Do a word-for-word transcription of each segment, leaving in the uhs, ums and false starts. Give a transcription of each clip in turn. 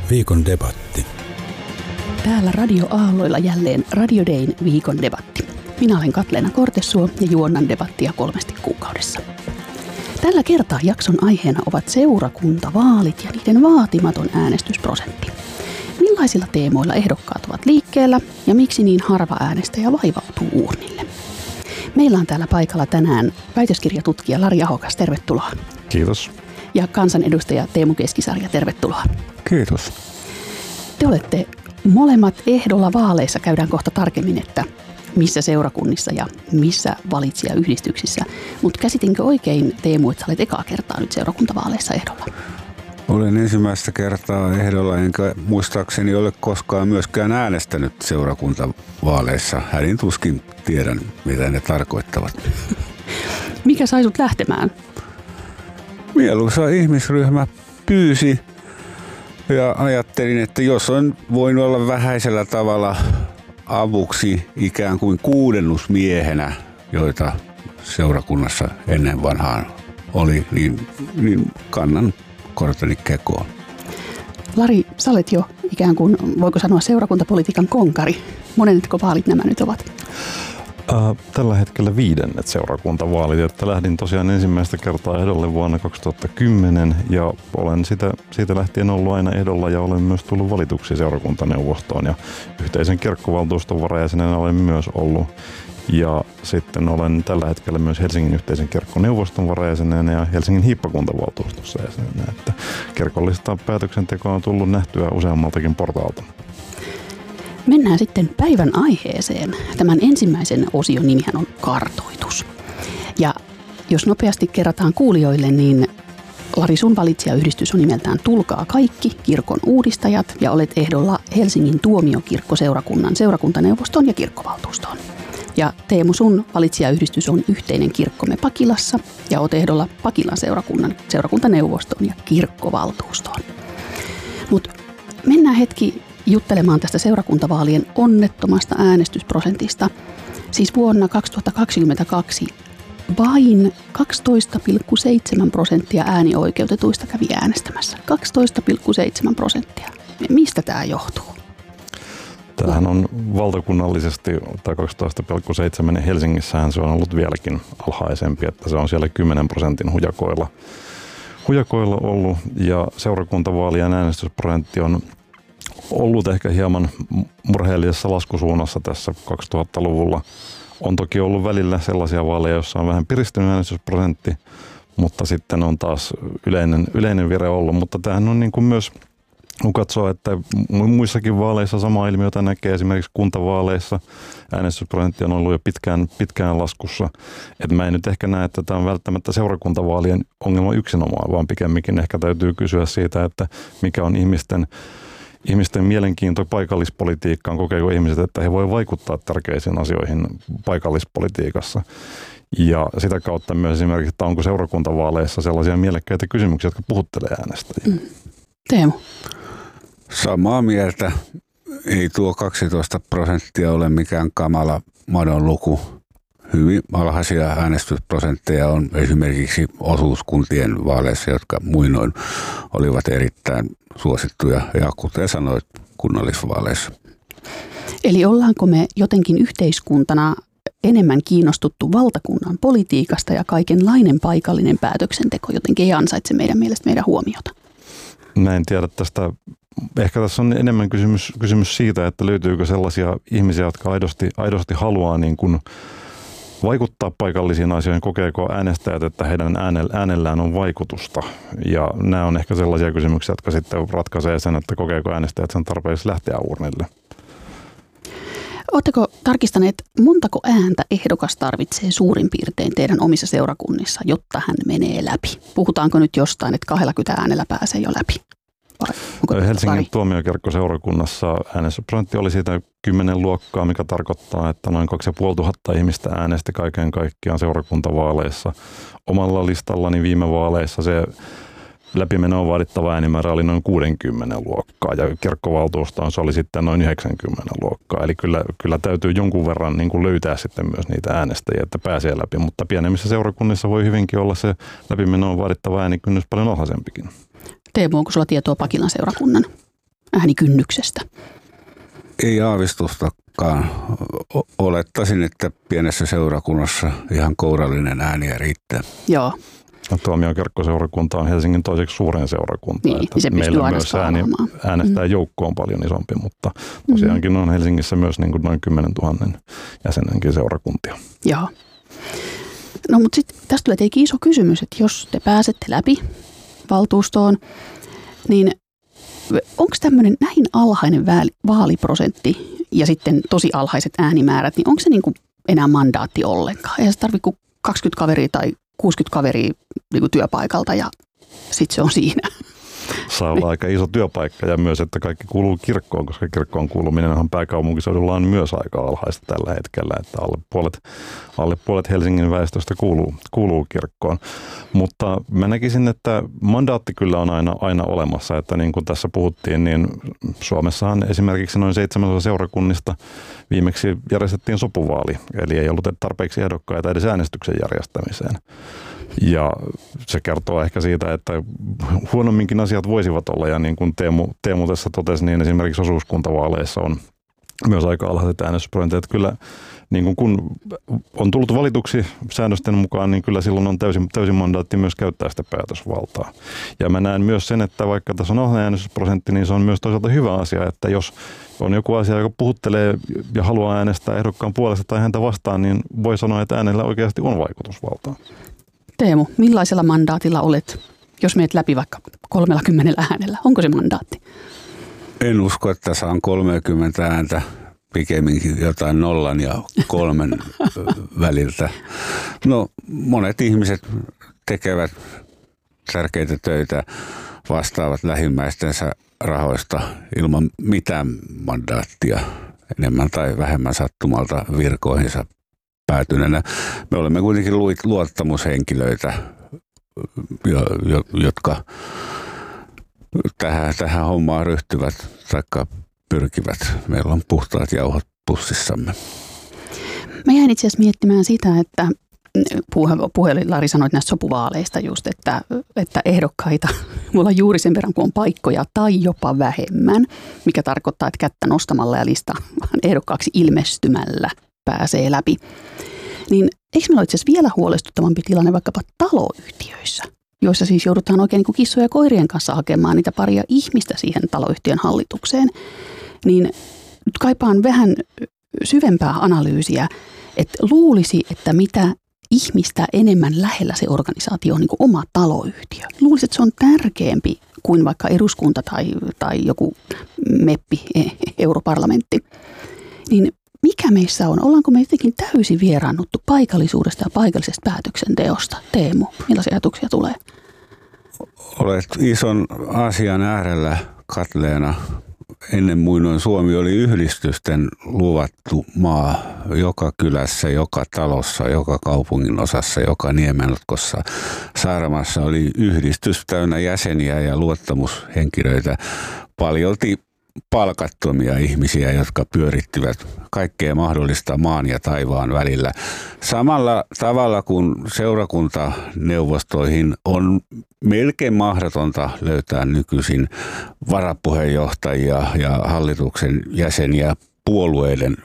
Viikon debatti. Täällä Radio Aalloilla jälleen Radio Dayn viikon debatti. Minä olen Katleena Kortesuo ja juonnan debattia kolmesti kuukaudessa. Tällä kertaa jakson aiheena ovat seurakuntavaalit ja niiden vaatimaton äänestysprosentti. Millaisilla teemoilla ehdokkaat ovat liikkeellä ja miksi niin harva äänestäjä vaivautuu uurnille? Meillä on täällä paikalla tänään väitöskirjatutkija Lari Ahokas, tervetuloa. Kiitos. Ja kansanedustaja Teemu Keskisarja, tervetuloa. Kiitos. Te olette molemmat ehdolla vaaleissa, käydään kohta tarkemmin, että missä seurakunnissa ja missä valitsijayhdistyksissä. Mutta käsitinkö oikein, Teemu, että sä olet ekaa kertaa nyt seurakuntavaaleissa ehdolla? Olen ensimmäistä kertaa ehdolla, enkä muistaakseni ole koskaan myöskään äänestänyt seurakuntavaaleissa. Hädin tuskin tiedän, mitä ne tarkoittavat. Mikä sai sut lähtemään? Mieluisa ihmisryhmä pyysi ja ajattelin, että jos on voinut olla vähäisellä tavalla avuksi ikään kuin kuudennusmiehenä, joita seurakunnassa ennen vanhaan oli, niin, niin kannan korteni kekoon. Lari, sä olet jo ikään kuin, voiko sanoa, seurakuntapolitiikan konkari. Monenetko vaalit nämä nyt ovat? Äh, tällä hetkellä viidennet seurakuntavaalit, että lähdin tosiaan ensimmäistä kertaa ehdolle vuonna kaksituhattakymmenen ja olen sitä, siitä lähtien ollut aina ehdolla ja olen myös tullut valituksi seurakuntaneuvostoon ja yhteisen kirkkovaltuuston varajäsenenä olen myös ollut. Ja sitten olen tällä hetkellä myös Helsingin yhteisen kirkkoneuvoston varajäsenenä ja Helsingin hiippakuntavaltuustossa jäsenenä, että kirkollista päätöksentekoa on tullut nähtyä useammaltakin portaalta. Mennään sitten päivän aiheeseen. Tämän ensimmäisen osion nimihän on kartoitus. Ja jos nopeasti kerrataan kuulijoille, niin Lari, sun valitsijayhdistys on nimeltään Tulkaa kaikki, kirkon uudistajat, ja olet ehdolla Helsingin tuomiokirkkoseurakunnan seurakuntaneuvostoon ja kirkkovaltuustoon. Ja Teemu, sun valitsijayhdistys on Yhteinen kirkkomme Pakilassa, ja olet ehdolla Pakilan seurakunnan seurakuntaneuvostoon ja kirkkovaltuustoon. Mutta mennään hetki juttelemaan tästä seurakuntavaalien onnettomasta äänestysprosentista. Siis vuonna kaksituhattakaksikymmentäkaksi vain kaksitoista pilkku seitsemän prosenttia äänioikeutetuista kävi äänestämässä. kaksitoista pilkku seitsemän prosenttia. Mistä tämä johtuu? Tämähän on valtakunnallisesti, tämä kaksitoista pilkku seitsemän, Helsingissähän se on ollut vieläkin alhaisempi, että se on siellä kymmenen prosentin hujakoilla, hujakoilla ollut ja seurakuntavaalien äänestysprosentti on ollut ehkä hieman murheellisessa laskusuunnassa tässä kaksituhattaluvulla. On toki ollut välillä sellaisia vaaleja, joissa on vähän piristynyt äänestysprosentti, mutta sitten on taas yleinen, yleinen vire ollut. Mutta tämähän on niin kuin myös, kun katsoo, että muissakin vaaleissa sama ilmiötä näkee, esimerkiksi kuntavaaleissa äänestysprosentti on ollut jo pitkään, pitkään laskussa. Et mä en nyt ehkä näe, että tämä on välttämättä seurakuntavaalien ongelma yksinomaan, vaan pikemminkin ehkä täytyy kysyä siitä, että mikä on ihmisten Ihmisten mielenkiinto paikallispolitiikkaan, kokeeko ihmiset, että he voivat vaikuttaa tärkeisiin asioihin paikallispolitiikassa. Ja sitä kautta myös esimerkiksi, että onko seurakuntavaaleissa sellaisia mielekkäitä kysymyksiä, jotka puhuttelee äänestäjiä. Mm. Teemu. Samaa mieltä. Ei tuo kaksitoista prosenttia ole mikään kamala madon luku. Hyvin alhaisia äänestysprosentteja on esimerkiksi osuuskuntien vaaleissa, jotka muinoin olivat erittäin suosittuja ja kuten sanoit, kunnallisvaaleissa. Eli ollaanko me jotenkin yhteiskuntana enemmän kiinnostuttu valtakunnan politiikasta ja kaikenlainen paikallinen päätöksenteko jotenkin ei ansaitse meidän mielestä meidän huomiota? Mä en tiedä tästä. Ehkä tässä on enemmän kysymys, kysymys siitä, että löytyykö sellaisia ihmisiä, jotka aidosti, aidosti haluaa niin kuin vaikuttaa paikallisiin asioihin, kokeeko äänestäjät, että heidän äänellään on vaikutusta. Ja nämä on ehkä sellaisia kysymyksiä, jotka sitten ratkaisee sen, että kokeeko äänestäjät sen tarpeeksi lähteä urnille. Oletteko tarkistaneet, montako ääntä ehdokas tarvitsee suurin piirtein teidän omissa seurakunnissa, jotta hän menee läpi? Puhutaanko nyt jostain, että kaksikymmentä äänellä pääsee jo läpi? Helsingin tuomiokirkkoseurakunnassa äänestysprosentti oli siitä kymmenen luokkaa, mikä tarkoittaa, että noin kaksituhatta ihmistä äänesti kaiken kaikkiaan seurakuntavaaleissa. Omalla listallani viime vaaleissa se läpimenoon vaadittava äänimäärä oli noin kuusikymmentä luokkaa ja kirkkovaltuustoon se oli sitten noin yhdeksänkymmentä luokkaa. Eli kyllä, kyllä täytyy jonkun verran niin kuin löytää sitten myös niitä äänestäjiä, että pääsee läpi, mutta pienemmissä seurakunnissa voi hyvinkin olla se läpimenoon vaadittava äänikynnys paljon alhaisempikin. Teemu, onko sulla tietoa Pakilan seurakunnan äänikynnyksestä? Ei aavistustakaan. Olettaisin, että pienessä seurakunnassa ihan kourallinen ääniä riittää. Joo. Tuomion kirkkoseurakunta on Helsingin toiseksi suurin seurakunta. Niin, niin se meillä myös ääni, äänestää joukko on paljon isompi, mutta tosiaankin on Helsingissä myös niin kuin noin kymmenen tuhannen jäsenenkin seurakuntia. Joo. No mutta sitten tästä tulee tietenkin iso kysymys, että jos te pääsette läpi valtuustoon, niin onko tämmöinen näin alhainen vaaliprosentti ja sitten tosi alhaiset äänimäärät, niin onko se niin kuin enää mandaatti ollenkaan? Ei se tarvitse kuin kaksikymmentä kaveria tai kuusikymmentä kaveria niin kuin työpaikalta ja sitten se on siinä. Saa olla aika iso työpaikka ja myös, että kaikki kuuluu kirkkoon, koska kirkkoon kuuluminenhan pääkaupunkiseudulla on myös aika alhaista tällä hetkellä, että alle puolet, alle puolet Helsingin väestöstä kuuluu, kuuluu kirkkoon. Mutta mä näkisin, että mandaatti kyllä on aina, aina olemassa, että niin kuin tässä puhuttiin, niin Suomessahan esimerkiksi noin seitsemän seurakunnista viimeksi järjestettiin sopuvaali, eli ei ollut tarpeeksi ehdokkaita edes äänestyksen järjestämiseen. Ja se kertoo ehkä siitä, että huonomminkin asiat voisivat olla. Ja niin kuin Teemu, Teemu tässä totesi, niin esimerkiksi osuuskuntavaaleissa on myös aika alhaiset äänestysprosentit. Kyllä niin kuin kun on tullut valituksi säännösten mukaan, niin kyllä silloin on täysin, täysin mandaatti myös käyttää sitä päätösvaltaa. Ja mä näen myös sen, että vaikka tässä on alhainen äänestysprosentti, niin se on myös toisaalta hyvä asia, että jos on joku asia, joka puhuttelee ja haluaa äänestää ehdokkaan puolesta tai häntä vastaan, niin voi sanoa, että äänellä oikeasti on vaikutusvaltaa. Teemu, millaisella mandaatilla olet, jos meet läpi vaikka kolmellakymmenellä äänellä? Onko se mandaatti? En usko, että saan kolmekymmentä ääntä, pikemminkin jotain nollan ja kolmen väliltä. No, monet ihmiset tekevät tärkeitä töitä, vastaavat lähimmäistensä rahoista ilman mitään mandaattia, enemmän tai vähemmän sattumalta virkoihinsa päätyneenä. Me olemme kuitenkin luottamushenkilöitä, jotka tähän, tähän hommaan ryhtyvät tai pyrkivät. Meillä on puhtaat jauhot pussissamme. Mä jäin itse asiassa miettimään sitä, että puhelin Lari sanoit näistä sopuvaaleista just, että, että ehdokkaita mulla on juuri sen verran, kun on paikkoja tai jopa vähemmän, mikä tarkoittaa, että kättä nostamalla ja lista ehdokkaaksi ilmestymällä pääsee läpi. Niin eikö meillä ole itse asiassa vielä huolestuttavampi tilanne vaikkapa taloyhtiöissä, joissa siis joudutaan oikein niin kuin kissojen ja koirien kanssa hakemaan niitä paria ihmistä siihen taloyhtiön hallitukseen, niin nyt kaipaan vähän syvempää analyysiä, että luulisi, että mitä ihmistä enemmän lähellä se organisaatio on niin kuin oma taloyhtiö. Luulisi, että se on tärkeämpi kuin vaikka eduskunta tai, tai joku meppi, europarlamentti. Niin mikä meissä on? Ollaanko me jotenkin täysin vieraannuttu paikallisuudesta ja paikallisesta päätöksenteosta? Teemu, millaisia ajatuksia tulee? Olet ison asian äärellä, Katleena. Ennen muinoin Suomi oli yhdistysten luvattu maa joka kylässä, joka talossa, joka kaupungin osassa, joka Niemenotkossa. Saaramassa oli yhdistys täynnä jäseniä ja luottamushenkilöitä, paljolti palkattomia ihmisiä, jotka pyörittivät kaikkea mahdollista maan ja taivaan välillä. Samalla tavalla kuin seurakuntaneuvostoihin on melkein mahdotonta löytää nykyisin varapuheenjohtajia ja hallituksen jäseniä puolueiden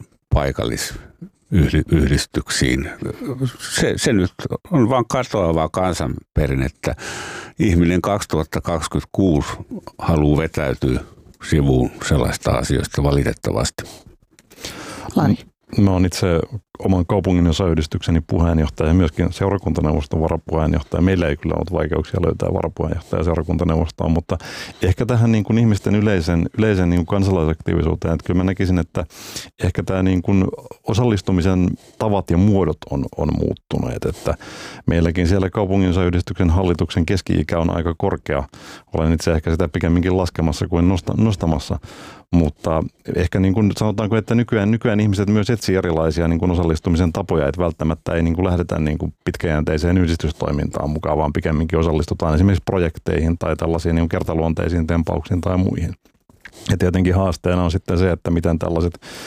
paikallisyhdistyksiin. Se, se nyt on vain katoavaa kansanperinnettä. Ihminen kaksituhattakaksikymmentäkuusi haluaa vetäytyä sivuun sellaista asioista valitettavasti. Lari. Mä oon itse oman kaupungin osayhdistykseni puheenjohtaja ja myöskin seurakuntaneuvoston varapuheenjohtaja. Meillä ei kyllä ollut vaikeuksia löytää varapuheenjohtaja seurakuntaneuvostoon, mutta ehkä tähän niin kuin ihmisten yleisen, yleisen niin kuin kansalaisaktiivisuuteen, että kyllä mä näkisin, että ehkä tämä niin kuin osallistumisen tavat ja muodot on, on muuttuneet, että meilläkin siellä kaupungin osayhdistyksen hallituksen keski-ikä on aika korkea. Olen itse ehkä sitä pikemminkin laskemassa kuin nosta, nostamassa. Mutta ehkä niin kuin sanotaanko, että nykyään, nykyään ihmiset myös etsii erilaisia niin kuin osallistumisen tapoja, että välttämättä ei niin kuin lähdetä niin kuin pitkäjänteiseen yhdistystoimintaan mukaan, vaan pikemminkin osallistutaan esimerkiksi projekteihin tai tällaisiin niin kuin kertaluonteisiin tempauksiin tai muihin. Ja tietenkin haasteena on sitten se, että miten tällaiset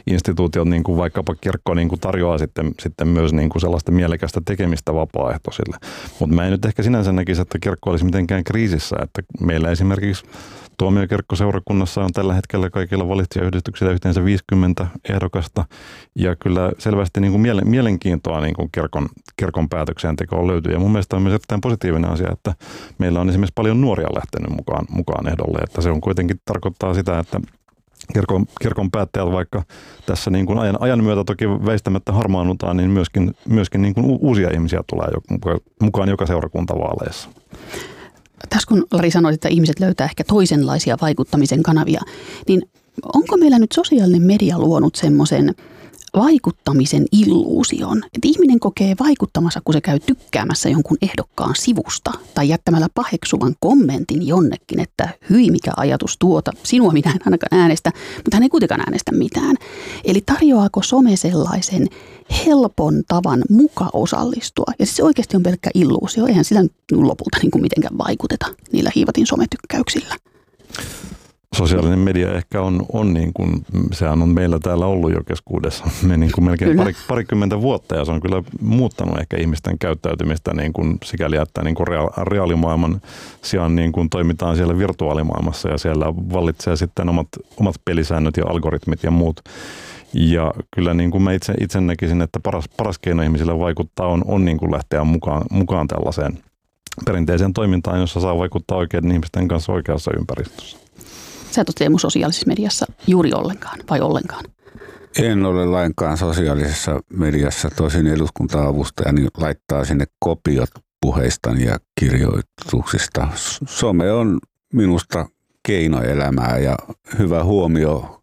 instituutiot, niin kuin vaikkapa kirkko, niin kuin tarjoaa sitten, sitten myös niin kuin sellaista mielekästä tekemistä vapaaehtoisille. Mutta mä en nyt ehkä sinänsä näkisi, että kirkko olisi mitenkään kriisissä, että meillä esimerkiksi tuomiokirkkoseurakunnassa on tällä hetkellä kaikilla valitsijayhdistyksillä yhteensä viisikymmentä ehdokasta ja kyllä selvästi niin kuin mielenkiintoa niin kuin kirkon, kirkon päätöksentekoon löytyy. Ja mun mielestä on myös erittäin positiivinen asia, että meillä on esimerkiksi paljon nuoria lähtenyt mukaan, mukaan ehdolle, että se on kuitenkin tarkoittaa sitä, että Kirkon, kirkon päättäjät, vaikka tässä niin kuin ajan, ajan myötä toki väistämättä harmaannutaan, niin myöskin, myöskin niin kuin uusia ihmisiä tulee mukaan joka seurakuntavaaleissa. Tässä kun Lari sanoi, että ihmiset löytää ehkä toisenlaisia vaikuttamisen kanavia, niin onko meillä nyt sosiaalinen media luonut semmoisen vaikuttamisen illuusion, että ihminen kokee vaikuttamassa, kun se käy tykkäämässä jonkun ehdokkaan sivusta tai jättämällä paheksuvan kommentin jonnekin, että hyi mikä ajatus tuota, sinua minä en ainakaan äänestä, mutta hän ei kuitenkaan äänestä mitään. Eli tarjoaako some sellaisen helpon tavan muka osallistua? Ja siis se oikeasti on pelkkä illuusio, eihän sillä lopulta niin kuin mitenkään vaikuteta niillä hiivatin sometykkäyksillä. Sosiaalinen media ehkä on, on niin kuin, sehän on meillä täällä ollut jo keskuudessa me niin kuin melkein pari, parikymmentä vuotta ja se on kyllä muuttanut ehkä ihmisten käyttäytymistä niin kuin sikäli, että niin kuin reaalimaailman sijaan niin kuin toimitaan siellä virtuaalimaailmassa ja siellä vallitsee sitten omat, omat pelisäännöt ja algoritmit ja muut. Ja kyllä niin kuin mä itse, itse näkisin, että paras, paras keino ihmisille vaikuttaa on, on niin kuin lähteä mukaan, mukaan tällaiseen perinteiseen toimintaan, jossa saa vaikuttaa oikeiden ihmisten kanssa oikeassa ympäristössä. Sä et ole Teemu sosiaalisessa mediassa juuri ollenkaan vai ollenkaan? En ole lainkaan sosiaalisessa mediassa. Tosin eduskunta-avustajani laittaa sinne kopiot puheistani ja kirjoituksista. Some on minusta keinoelämää ja hyvä huomio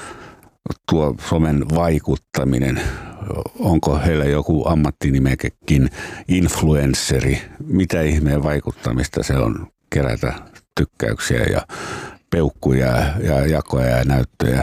tuo somen vaikuttaminen. Onko heillä joku ammattinimekekin influensseri? Mitä ihmeen vaikuttamista se on kerätä tykkäyksiä ja peukkuja ja jakoja ja näyttöjä.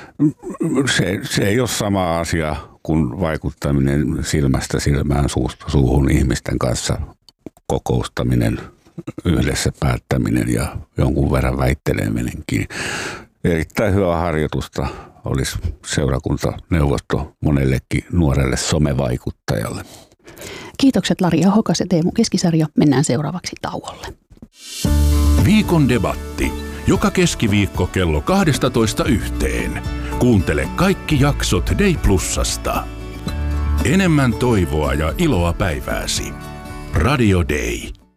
Se, se ei ole sama asia kuin vaikuttaminen silmästä silmään, suusta suuhun ihmisten kanssa, kokoustaminen, yhdessä päättäminen ja jonkun verran väitteleminenkin. Erittäin hyvä harjoitusta olisi seurakuntaneuvosto monellekin nuorelle somevaikuttajalle. Kiitokset Lari Ahokas ja Teemu Keskisarja. Mennään seuraavaksi tauolle. Viikon debatti. Joka keskiviikko kello kaksitoista yhteen. Kuuntele kaikki jaksot Day Plusasta. Enemmän toivoa ja iloa päivääsi. Radio Day.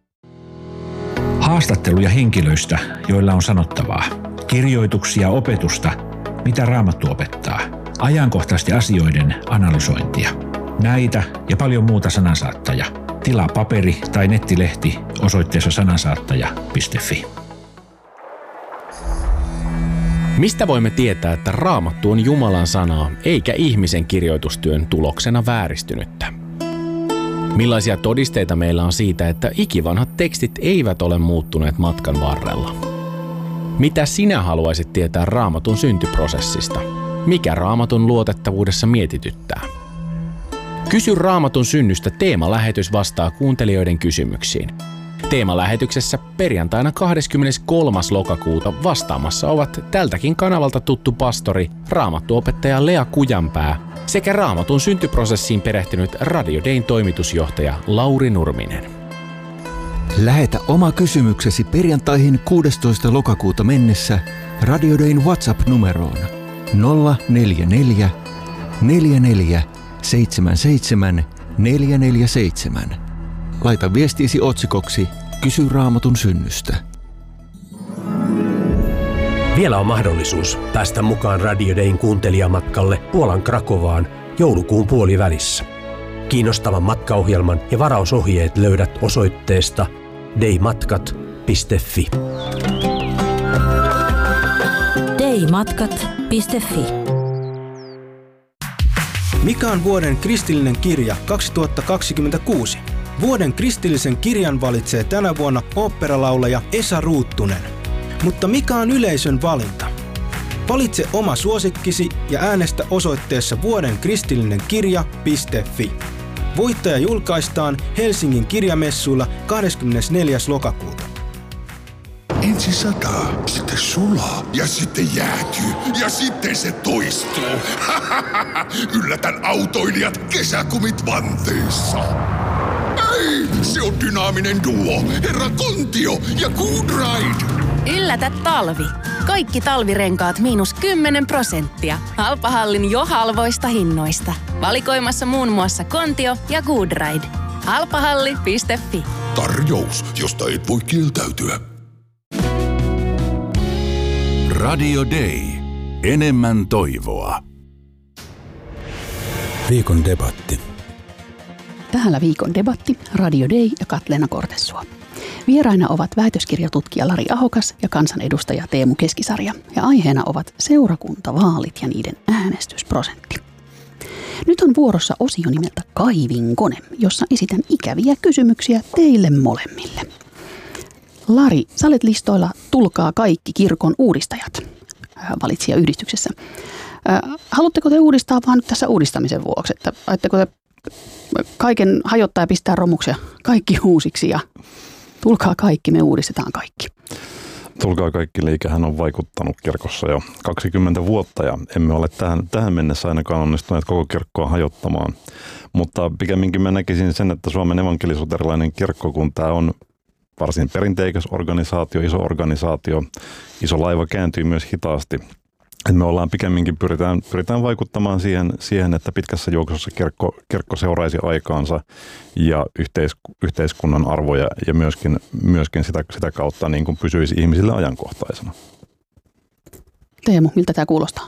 Haastatteluja henkilöistä, joilla on sanottavaa. Kirjoituksia opetusta, mitä Raamattu opettaa. Ajankohtaisesti asioiden analysointia. Näitä ja paljon muuta Sanansaattaja. Tilaa paperi- tai nettilehti osoitteessa sanansaattaja piste fi. Mistä voimme tietää, että Raamattu on Jumalan sanaa, eikä ihmisen kirjoitustyön tuloksena vääristynyttä? Millaisia todisteita meillä on siitä, että ikivanhat tekstit eivät ole muuttuneet matkan varrella? Mitä sinä haluaisit tietää Raamatun syntyprosessista? Mikä Raamatun luotettavuudessa mietityttää? Kysy Raamatun synnystä teemalähetys vastaa kuuntelijoiden kysymyksiin. Teemalähetyksessä perjantaina kahdeskymmeneskolmas lokakuuta vastaamassa ovat tältäkin kanavalta tuttu pastori, raamattuopettaja Lea Kujanpää sekä Raamatun syntyprosessiin perehtynyt Radio Dayn toimitusjohtaja Lauri Nurminen. Lähetä oma kysymyksesi perjantaihin kuudestoista lokakuuta mennessä Radio Dayn WhatsApp-numeroon nolla neljä neljä, neljä neljä, seitsemän seitsemän, neljä neljä seitsemän. Laita viestiisi otsikoksi Kysy Raamatun synnystä. Vielä on mahdollisuus päästä mukaan Radio Dayn kuuntelijamatkalle Puolan Krakovaan joulukuun puolivälissä. Kiinnostavan matkaohjelman ja varausohjeet löydät osoitteesta daymatkat piste fi. daymatkat piste fi. Mikä on vuoden kristillinen kirja kaksituhattakaksikymmentäkuusi? Vuoden kristillisen kirjan valitsee tänä vuonna oopperalaulaja Esa Ruuttunen. Mutta mikä on yleisön valinta? Valitse oma suosikkisi ja äänestä osoitteessa vuoden kristillinen kirja piste fi. Voittaja julkaistaan Helsingin kirjamessuilla kahdeskymmenesneljäs lokakuuta. Ensin sataa, sitten sulaa ja sitten jäätyy ja sitten se toistuu. Yllätän autoilijat kesäkumit vanteessa. Ei, se on dynaaminen duo, herra Kontio ja Good Ride. Yllätä talvi. Kaikki talvirenkaat miinus kymmenen prosenttia. Halpahallin jo halvoista hinnoista. Valikoimassa muun muassa Kontio ja Good Ride. halpahalli piste fi. Tarjous, josta et voi kieltäytyä. Radio Day. Enemmän toivoa. Viikon debatti. Täällä viikon debatti, Radio Day ja Katleena Kortesua. Vieraina ovat väitöskirjatutkija Lari Ahokas ja kansanedustaja Teemu Keskisarja. Ja aiheena ovat seurakuntavaalit ja niiden äänestysprosentti. Nyt on vuorossa osio nimeltä Kaivinkone, jossa esitän ikäviä kysymyksiä teille molemmille. Lari, sä olet listoilla Tulkaa kaikki kirkon uudistajat valitsijayhdistyksessä. Haluatteko te uudistaa vaan nyt tässä uudistamisen vuoksi? Että ajatteko te kaiken hajottaa ja pistää romuksia kaikki uusiksi ja tulkaa kaikki, me uudistetaan kaikki? Tulkaa kaikki -liikehän on vaikuttanut kirkossa jo kaksikymmentä vuotta ja emme ole tähän, tähän mennessä ainakaan onnistuneet koko kirkkoa hajottamaan. Mutta pikemminkin mä näkisin sen, että Suomen evankelis-luterilainen kirkko, kun tämä on varsin perinteikäs organisaatio, iso organisaatio, iso laiva kääntyy myös hitaasti. Et me ollaan pikemminkin pyritään, pyritään vaikuttamaan siihen, siihen, että pitkässä juoksussa kirkko, kirkko seuraisi aikaansa ja yhteis, yhteiskunnan arvoja ja myöskin, myöskin sitä, sitä kautta niin kuin pysyisi ihmisille ajankohtaisena. Teemu, miltä tämä kuulostaa?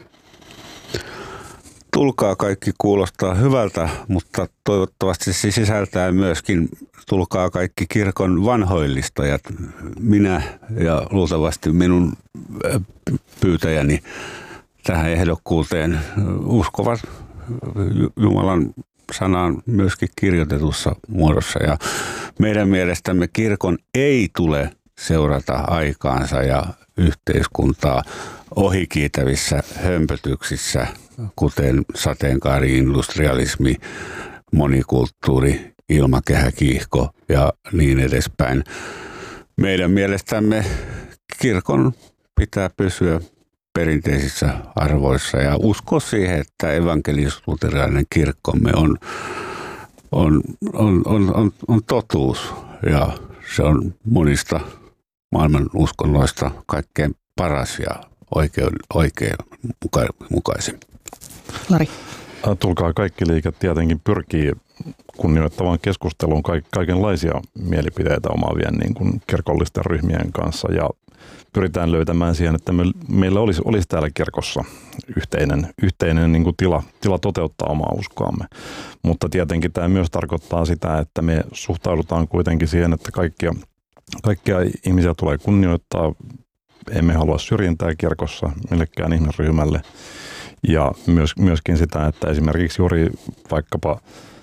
Tulkaa kaikki kuulostaa hyvältä, mutta toivottavasti se sisältää myöskin tulkaa kaikki kirkon vanhoillistajat. Minä ja luultavasti minun pyytäjäni tähän ehdokkuuteen uskovat Jumalan sanaan myöskin kirjoitetussa muodossa. Ja meidän mielestämme kirkon ei tule seurata aikaansa ja yhteiskuntaa ohikiitävissä hömpötyksissä, kuten sateenkaari-industrialismi, monikulttuuri, ilmakehäkiihko ja niin edespäin. Meidän mielestämme kirkon pitää pysyä perinteisissä arvoissa ja uskoa siihen, että evankelis-luterilainen kirkkomme on, on, on, on, on, on totuus ja se on monista maailman uskonnoista kaikkein paras ja oikein, oikein muka, mukaisin. Lari. Tulkaa kaikki -liike tietenkin pyrkii kunnioittavaan keskusteluun kaikenlaisia mielipiteitä omaavien niin kuin kirkollisten ryhmien kanssa ja pyritään löytämään siihen, että me, meillä olisi, olisi täällä kirkossa yhteinen, yhteinen niin kuin tila, tila toteuttaa omaa uskoamme. Mutta tietenkin tämä myös tarkoittaa sitä, että me suhtaudutaan kuitenkin siihen, että kaikkia, kaikkia ihmisiä tulee kunnioittaa. Emme halua syrjintää kirkossa millekään ihmisryhmälle. Ja myös, myöskin sitä, että esimerkiksi juuri vaikkapa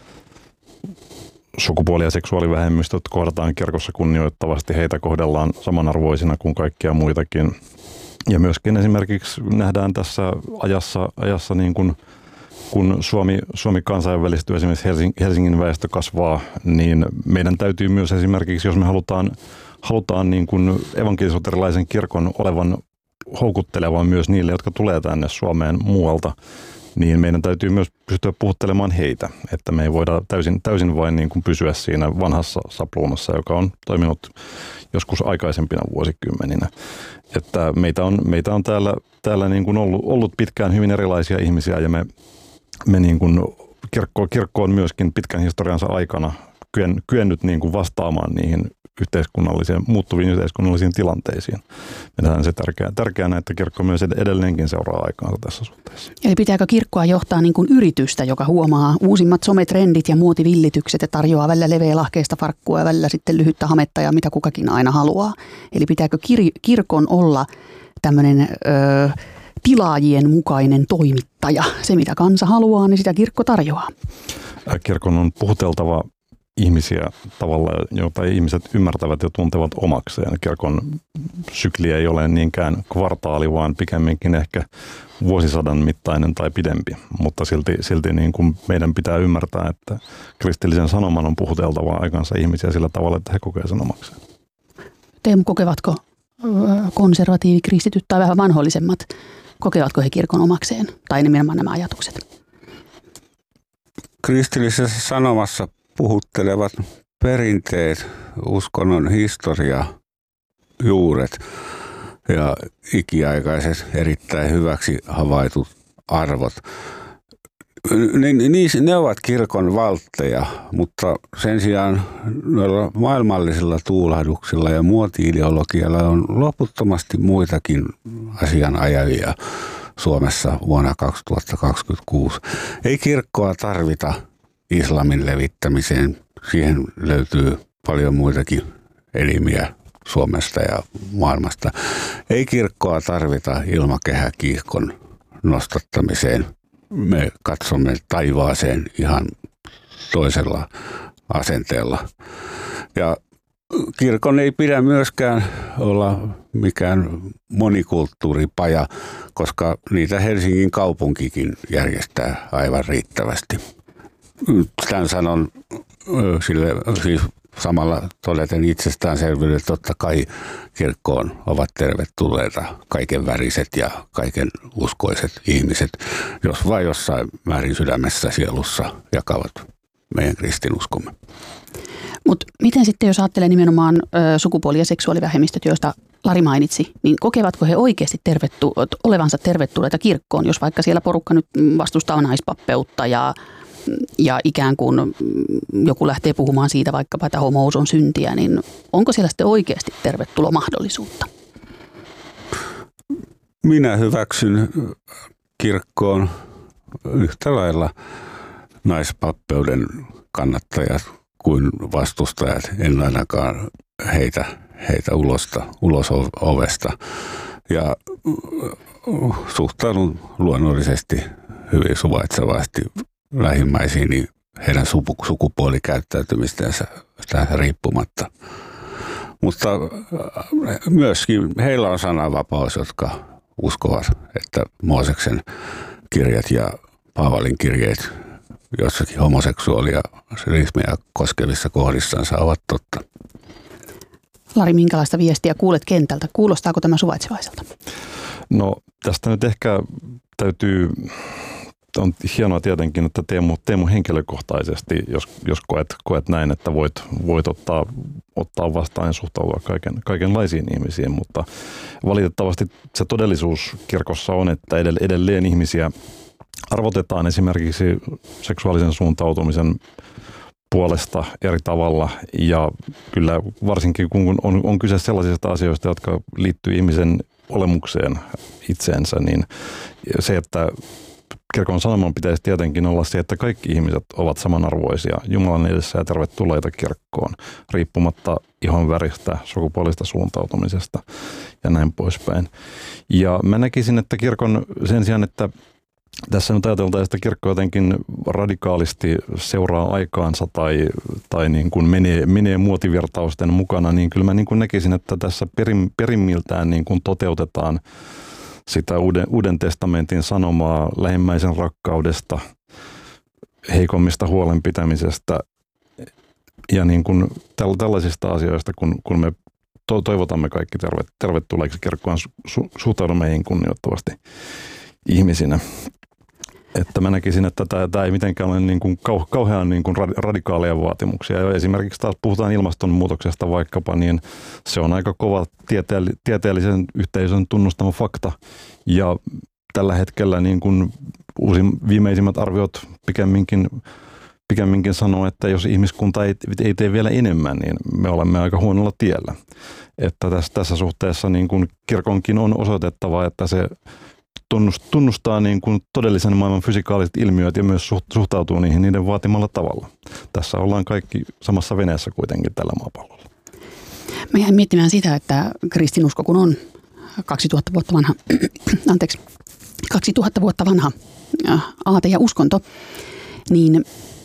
sukupuoli- ja seksuaalivähemmistöt kohdataan kirkossa kunnioittavasti, heitä kohdellaan samanarvoisina kuin kaikkia muitakin. Ja myöskin esimerkiksi nähdään tässä ajassa, ajassa niin kuin, kun Suomi, Suomi kansainvälistyy, esimerkiksi Helsingin, Helsingin väestö kasvaa, niin meidän täytyy myös esimerkiksi, jos me halutaan, halutaan niin kuin evankelis-luterilaisen kirkon olevan houkutteleva myös niille, jotka tulee tänne Suomeen muualta, niin meidän täytyy myös pystyä puhuttelemaan heitä, että me ei voida täysin, täysin vain niin kuin pysyä siinä vanhassa sapluunassa, joka on toiminut joskus aikaisempina vuosikymmeninä. Että meitä on, meitä on täällä, täällä niin kuin ollut, ollut pitkään hyvin erilaisia ihmisiä ja me, me niin kuin kirkko, kirkko on myöskin pitkän historiansa aikana kyen, kyennyt niin kuin vastaamaan niihin yhteiskunnallisiin, muuttuviin yhteiskunnallisiin tilanteisiin. Meidän se tärkeää, tärkeänä, että kirkko myös edelleenkin seuraa aikaansa tässä suhteessa. Eli pitääkö kirkkoa johtaa niin kuin yritystä, joka huomaa uusimmat sometrendit ja muotivillitykset ja tarjoaa välillä leveälahkeista farkkua ja välillä sitten lyhyttä hametta ja mitä kukakin aina haluaa. Eli pitääkö kir- kirkon olla tämmöinen ö, tilaajien mukainen toimittaja? Se mitä kansa haluaa, niin sitä kirkko tarjoaa. Kirkon on puhuteltava ihmisiä tavalla, jota ihmiset ymmärtävät ja tuntevat omakseen. Kirkon sykli ei ole niinkään kvartaali, vaan pikemminkin ehkä vuosisadan mittainen tai pidempi. Mutta silti, silti niin kuin meidän pitää ymmärtää, että kristillisen sanoman on puhuteltava aikansa ihmisiä sillä tavalla, että he kokevat sen omakseen. Teemu, kokevatko konservatiivikristityt tai vähän vanhollisemmat, kokevatko he kirkon omakseen tai nimenomaan nämä ajatukset? Kristillisessä sanomassa puhuttelevat perinteet, uskonnon historia, juuret ja ikiaikaiset erittäin hyväksi havaitut arvot. Ne, ne ovat kirkon valtteja, mutta sen sijaan noilla maailmallisilla tuulahduksilla ja muoti-ideologialla on loputtomasti muitakin asianajajia Suomessa vuonna kaksituhattakaksikymmentäkuusi. Ei kirkkoa tarvita islamin levittämiseen. Siihen löytyy paljon muitakin elimiä Suomesta ja maailmasta. Ei kirkkoa tarvita ilmakehäkiihkon nostattamiseen. Me katsomme taivaaseen ihan toisella asenteella. Ja kirkon ei pidä myöskään olla mikään monikulttuuripaja, koska niitä Helsingin kaupunkikin järjestää aivan riittävästi. Tämän sanon sille, siis samalla todeten itsestäänselvyydellä, että totta kai kirkkoon ovat tervetulleita kaiken väriset ja kaiken uskoiset ihmiset, jos vain jossain määrin sydämessä sielussa jakavat meidän kristinuskomme. Mutta miten sitten, jos ajattelee nimenomaan ö, sukupuoli- ja seksuaalivähemmistöt, joista Lari mainitsi, niin kokevatko he oikeasti tervettu, olevansa tervetulleita kirkkoon, jos vaikka siellä porukka nyt vastustaa naispappeutta ja, ja ikään kuin joku lähtee puhumaan siitä vaikkapa, että homous on syntiä, niin onko siellä sitten oikeasti tervetulomahdollisuutta? Minä hyväksyn kirkkoon yhtä lailla naispappeuden kannattajat kuin vastustajat. En ainakaan heitä, heitä ulosta, ulos ovesta. Ja suhtaudun luonnollisesti hyvin suvaitsevasti lähimmäisiin heidän sukupuolikäyttäytymistensä riippumatta. Mutta myöskin heillä on sananvapaus, jotka uskovat, että Mooseksen kirjat ja Paavalin kirjeet jossakin homoseksuaalia ryhmiä koskevissa kohdissansa ovat totta. Lari, minkälaista viestiä kuulet kentältä? Kuulostaako tämä suvaitsevaiselta? No tästä nyt ehkä täytyy, on hienoa tietenkin, että Teemu, Teemu henkilökohtaisesti, jos, jos koet, koet näin, että voit, voit ottaa, ottaa vastaan ja suhtautua kaiken, kaikenlaisiin ihmisiin, mutta valitettavasti se todellisuus kirkossa on, että edelleen ihmisiä arvotetaan esimerkiksi seksuaalisen suuntautumisen puolesta eri tavalla ja kyllä varsinkin kun on, on kyse sellaisista asioista, jotka liittyy ihmisen olemukseen itseensä, niin se, että kirkon sanoman pitäisi tietenkin olla se, että kaikki ihmiset ovat samanarvoisia Jumalan edessä ja tervetulleita kirkkoon, riippumatta ihon väristä, sukupuolista suuntautumisesta ja näin poispäin. Ja mä näkisin, että kirkon sen sijaan, että tässä nyt ajateltaan, että kirkko jotenkin radikaalisti seuraa aikaansa tai, tai niin kuin menee, menee muotivirtausten mukana, niin kyllä mä niin kuin näkisin, että tässä perim, perimmiltään niin kuin toteutetaan sitä uuden, uuden testamentin sanomaa lähimmäisen rakkaudesta, heikommista huolenpitämisestä ja niin kuin tällaisista asioista, kun, kun me toivotamme kaikki tervet, tervetulleeksi kirkkoon, su, suhtaudumme meihin kunnioittavasti ihmisinä. Että mä näkisin, että tämä, tämä ei mitenkään ole niin kuin kau, kauhean niin kuin radikaaleja vaatimuksia. Ja esimerkiksi taas puhutaan ilmastonmuutoksesta vaikkapa, niin se on aika kova tieteell, tieteellisen yhteisön tunnustama fakta. Ja tällä hetkellä niin kuin uusin, viimeisimmät arviot pikemminkin, pikemminkin sanoo, että jos ihmiskunta ei, ei tee vielä enemmän, niin me olemme aika huonolla tiellä. Että tässä, tässä suhteessa niin kuin kirkonkin on osoitettava, että se tunnustaa niin kuin todellisen maailman fysikaaliset ilmiöt ja myös suhtautuu niihin niiden vaatimalla tavalla. Tässä ollaan kaikki samassa veneessä kuitenkin tällä maapallolla. Mä jäin miettimään sitä, että kristinusko kun on kaksituhatta vuotta vanha, anteeksi, kaksituhatta vuotta vanha aate ja uskonto, niin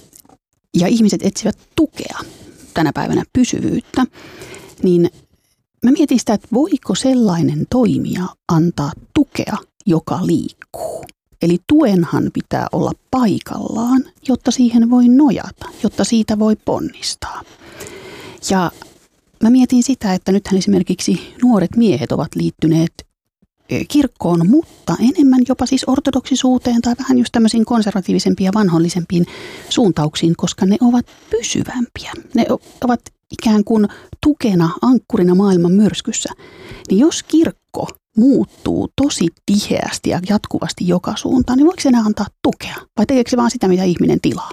ja ihmiset etsivät tukea tänä päivänä, pysyvyyttä, niin mä mietin sitä, että voiko sellainen toimija antaa tukea, joka liikkuu. Eli tuenhan pitää olla paikallaan, jotta siihen voi nojata, jotta siitä voi ponnistaa. Ja mä mietin sitä, että nythän esimerkiksi nuoret miehet ovat liittyneet kirkkoon, mutta enemmän jopa siis ortodoksisuuteen tai vähän just tämmöisiin konservatiivisempiin ja vanhollisempiin suuntauksiin, koska ne ovat pysyvämpiä. Ne ovat ikään kuin tukena, ankkurina maailman myrskyssä. Niin jos kirkko muuttuu tosi tiheästi ja jatkuvasti joka suuntaan, niin voiko se enää antaa tukea? Vai tekeekö se vaan sitä, mitä ihminen tilaa?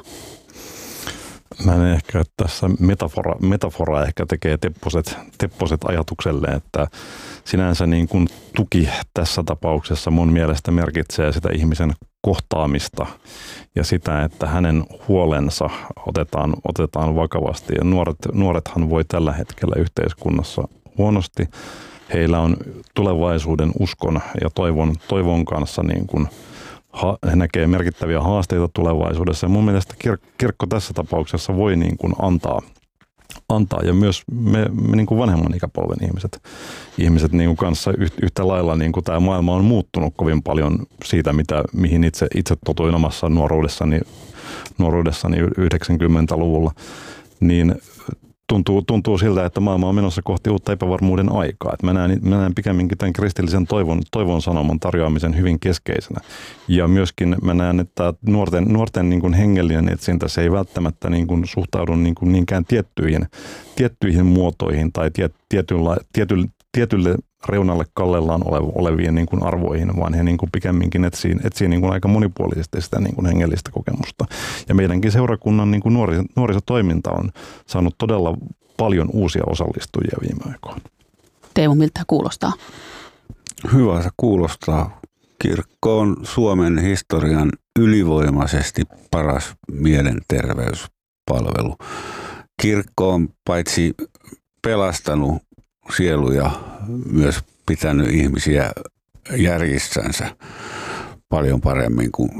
Mä en ehkä, että tässä metafora, metafora ehkä tekee tepposet, tepposet ajatukselle, että sinänsä niin kuin tuki tässä tapauksessa mun mielestä merkitsee sitä ihmisen kohtaamista ja sitä, että hänen huolensa otetaan, otetaan vakavasti. Ja nuoret, nuorethan voi tällä hetkellä yhteiskunnassa huonosti. Heillä on tulevaisuuden uskon ja toivon, toivon kanssa niin kuin he näkee merkittäviä haasteita tulevaisuudessa. Ja mun mielestä kir- kirkko tässä tapauksessa voi niin kuin antaa, antaa ja myös me, me niin kuin vanhemman ikäpolven ihmiset, ihmiset niin kuin kanssa yhtä lailla niin kuin tämä maailma on muuttunut kovin paljon siitä, mitä, mihin itse, itse totuin omassa nuoruudessani, nuoruudessani yhdeksänkymmentäluvulla, niin Tuntuu, tuntuu siltä, että maailma on menossa kohti uutta epävarmuuden aikaa. Että mä, näen, mä näen pikemminkin tämän kristillisen toivon, toivon sanoman tarjoamisen hyvin keskeisenä. Ja myöskin mä näen, että nuorten, nuorten niin kuin hengellinen etsintä, se ei välttämättä niin kuin suhtaudu niin kuin niinkään tiettyihin, tiettyihin muotoihin tai tiet, tietyllä, tietylle, tietylle reunalle kallellaan oleviin niin kuin arvoihin, vaan he niin kuin pikemminkin etsii, etsii niin kuin aika monipuolisesti sitä niin kuin hengellistä kokemusta. Ja meidänkin seurakunnan niin kuin nuoris, nuorisotoiminta on saanut todella paljon uusia osallistujia viime aikoina. Teemu, miltä kuulostaa? Hyvä se kuulostaa. Kirkko on Suomen historian ylivoimaisesti paras mielenterveyspalvelu. Kirkko on paitsi pelastanut sieluja, myös pitänyt ihmisiä järjissänsä paljon paremmin kuin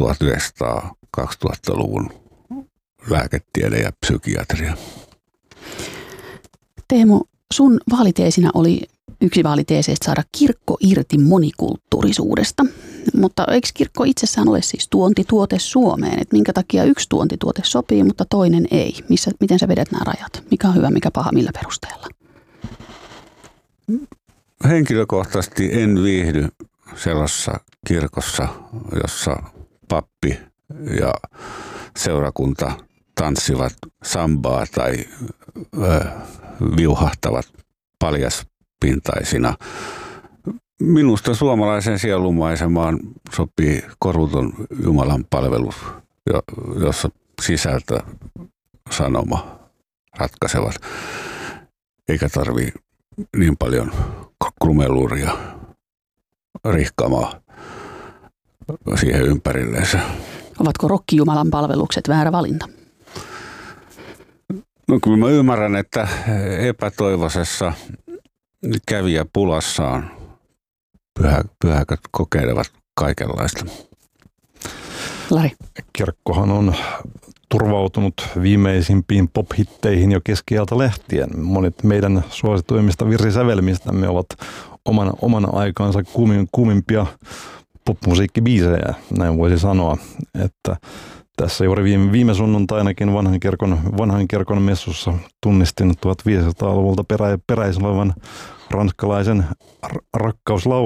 tuhatyhdeksänsataakaksituhattaluvun lääketiede ja psykiatria. Teemu, sun vaaliteesinä oli yksi vaaliteeseistä saada kirkko irti monikulttuurisuudesta, mutta eikö kirkko itsessään ole siis tuontituote Suomeen? Et minkä takia yksi tuontituote sopii, mutta toinen ei? Missä, miten sä vedät nämä rajat? Mikä on hyvä, mikä paha, millä perusteella? Henkilökohtaisesti en viihdy sellaisessa kirkossa, jossa pappi ja seurakunta tanssivat sambaa tai ö, viuhahtavat paljaspintaisina. Minusta suomalaisen sielunmaisemaan sopii koruton Jumalan palvelus, jossa sisältö, sanoma ratkaisevat, eikä tarvitse niin paljon krumeluuria rihkaamaan siihen ympärilleensä. Ovatko rokkijumalan palvelukset väärä valinta? No kyllä mä ymmärrän, että epätoivoisessa kävijäpulassaan pyhä, pyhäköt kokeilevat kaikenlaista. Lari. Kirkkohan on turvautunut viimeisimpiin pop-hitteihin jo keskiajalta lähtien. Monet meidän suosituimmista virsisävelmistämme ovat oman, oman aikansa kuumin, kuumimpia popmusiikkibiisejä, näin voisi sanoa. Että tässä juuri viime, viime sunnuntainakin vanhan kirkon, vanhan kirkon messussa tunnistin tuhatviisisataaluvulta perä, peräisin olevan ranskalaisen rakkauslaulun.